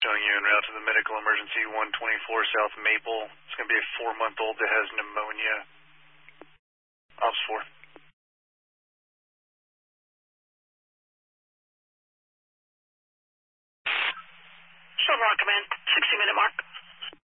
Showing you en route to the medical emergency 124 South Maple. It's going to be a 4-month-old that has pneumonia. Ops 4. Silverhawk Command, 60-minute mark.